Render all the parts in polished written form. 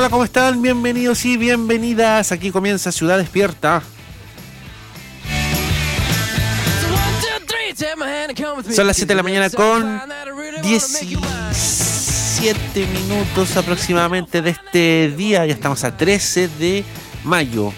Hola, ¿cómo están? Bienvenidos y bienvenidas. Aquí comienza Ciudad Despierta. Son las 7 de la mañana con 17 minutos aproximadamente de este día. Ya estamos a 13 de mayo.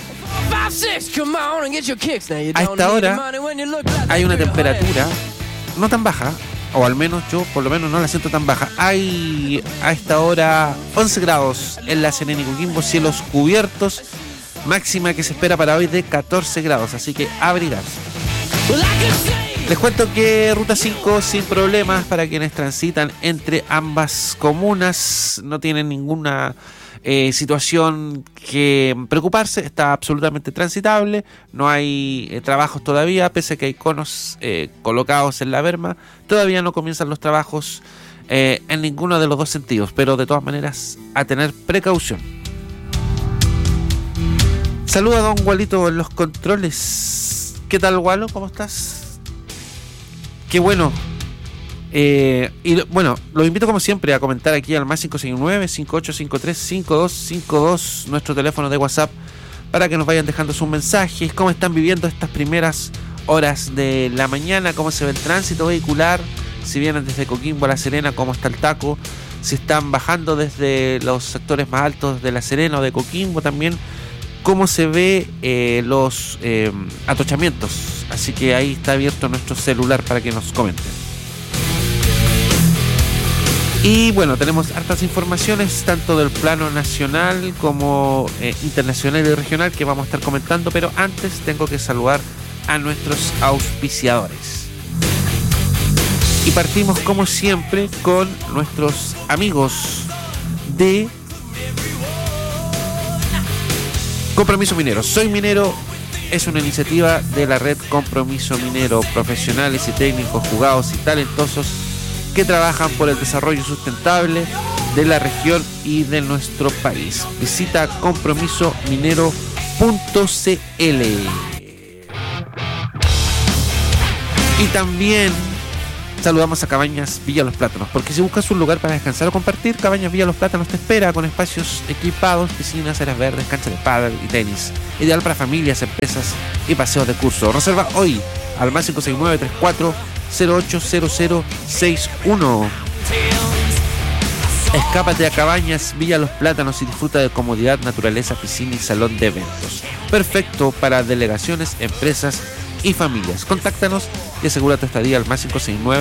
A esta hora hay una temperatura no tan baja, o al menos yo por lo menos no la siento tan baja. Hay a esta hora 11 grados en La Serena y Coquimbo, cielos cubiertos, máxima que se espera para hoy de 14 grados, así que abrigarse. Les cuento que Ruta 5 sin problemas para quienes transitan entre ambas comunas, no tienen ninguna situación que preocuparse, está absolutamente transitable, no hay trabajos todavía, pese a que hay conos colocados en la berma, todavía no comienzan los trabajos en ninguno de los dos sentidos, pero de todas maneras a tener precaución. Saluda a don Walito en los controles. ¿Qué tal, Walo? ¿Cómo estás? Qué bueno. Bueno, los invito como siempre a comentar aquí al más 569-5853-5252, nuestro teléfono de WhatsApp, para que nos vayan dejando sus mensajes, cómo están viviendo estas primeras horas de la mañana, cómo se ve el tránsito vehicular, si vienen desde Coquimbo a La Serena, cómo está el taco, si están bajando desde los sectores más altos de La Serena o de Coquimbo también, cómo se ve los atochamientos. Así que ahí está abierto nuestro celular para que nos comenten. Y bueno, tenemos hartas informaciones tanto del plano nacional como internacional y regional que vamos a estar comentando, pero antes tengo que saludar a nuestros auspiciadores. Y partimos como siempre con nuestros amigos de Compromiso Minero. Soy Minero es una iniciativa de la red Compromiso Minero, profesionales y técnicos jugados y talentosos que trabajan por el desarrollo sustentable de la región y de nuestro país. Visita compromisominero.cl. Y también saludamos a Cabañas Villa Los Plátanos, porque si buscas un lugar para descansar o compartir, Cabañas Villa Los Plátanos te espera con espacios equipados, piscinas, áreas verdes, canchas de pádel y tenis. Ideal para familias, empresas y paseos de curso. Reserva hoy al más 569-34080061. Escápate a Cabañas Villa Los Plátanos y disfruta de comodidad, naturaleza, piscina y salón de eventos. Perfecto para delegaciones, empresas y familias. Contáctanos y asegura tu estadía al más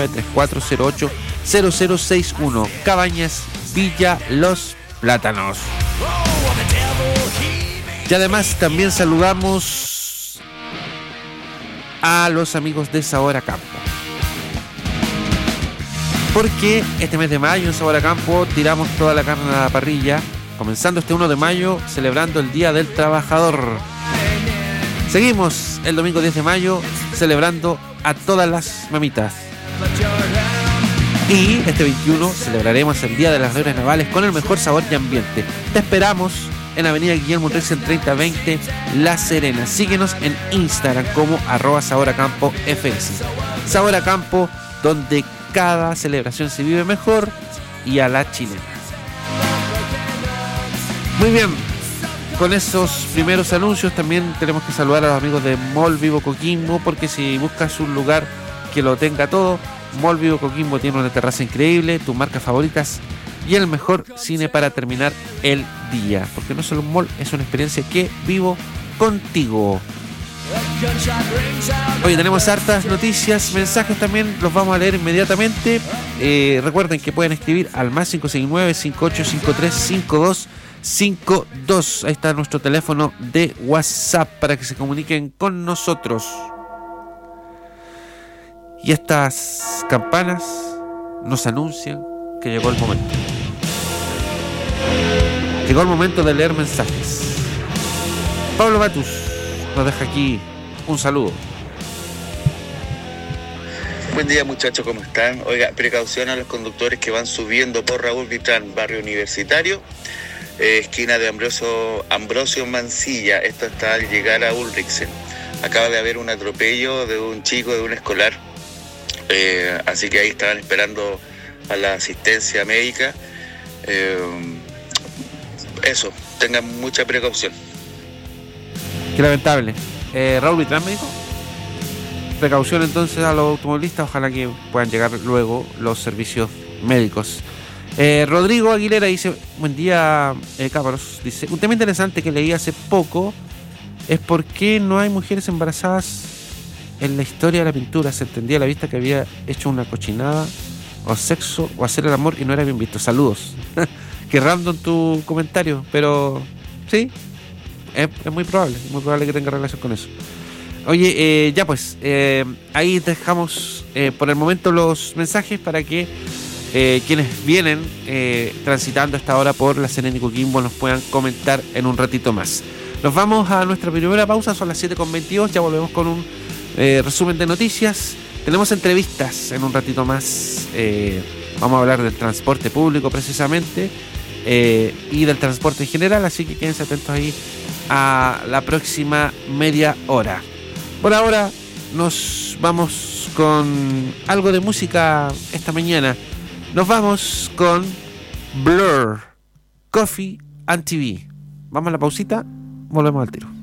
569-3408-0061. Cabañas Villa Los Plátanos. Y además también saludamos a los amigos de Sabor a Campo, porque este mes de mayo en Sabor a Campo tiramos toda la carne a la parrilla, comenzando este 1 de mayo celebrando el Día del Trabajador. Seguimos el domingo 10 de mayo celebrando a todas las mamitas. Y este 21 celebraremos el Día de las Reuniones Navales con el mejor sabor y ambiente. Te esperamos en Avenida Guillermo Reyes en 3020 La Serena. Síguenos en Instagram como @saboracampo.fs. Sabor a Campo, donde cada celebración se vive mejor y a la chilena. Muy bien. Con esos primeros anuncios también tenemos que saludar a los amigos de Mall Vivo Coquimbo, porque si buscas un lugar que lo tenga todo, Mall Vivo Coquimbo tiene una terraza increíble, tus marcas favoritas y el mejor cine para terminar el día, porque no solo un mall, es una experiencia que vivo contigo. Hoy tenemos hartas noticias, mensajes también, los vamos a leer inmediatamente. Recuerden que pueden escribir al más 569-5853-5252. Ahí está nuestro teléfono de WhatsApp para que se comuniquen con nosotros. Y estas campanas nos anuncian que llegó el momento. Llegó el momento de leer mensajes. Pablo Matus nos deja aquí un saludo. Buen día, muchachos, ¿cómo están? Oiga, precaución a los conductores que van subiendo por Raúl Vitrán, barrio Universitario, esquina de Ambrosio Mancilla. Esto está al llegar a Ulrichsen. Acaba de haber un atropello de un chico, de un escolar, así que ahí estaban esperando a la asistencia médica. eso, tengan mucha precaución. Qué lamentable. Raúl Vitrán me dijo. Precaución entonces a los automovilistas, ojalá que puedan llegar luego los servicios médicos. Rodrigo Aguilera dice, buen día, cabros. Dice, un tema interesante que leí hace poco es por qué no hay mujeres embarazadas en la historia de la pintura. Se entendía a la vista que había hecho una cochinada o sexo o hacer el amor y no era bien visto. Saludos. Qué random tu comentario, pero sí, es muy probable que tenga relación con eso. Oye, ya pues, ahí dejamos por el momento los mensajes para que quienes vienen transitando a esta hora por la Serena y Coquimbo nos puedan comentar en un ratito más. Nos vamos a nuestra primera pausa, son las 7:22, ya volvemos con un resumen de noticias. Tenemos entrevistas en un ratito más, vamos a hablar del transporte público precisamente y del transporte en general, así que quédense atentos ahí a la próxima media hora. Por ahora nos vamos con algo de música esta mañana. Nos vamos con Blur, Coffee and TV. Vamos a la pausita, volvemos al tiro.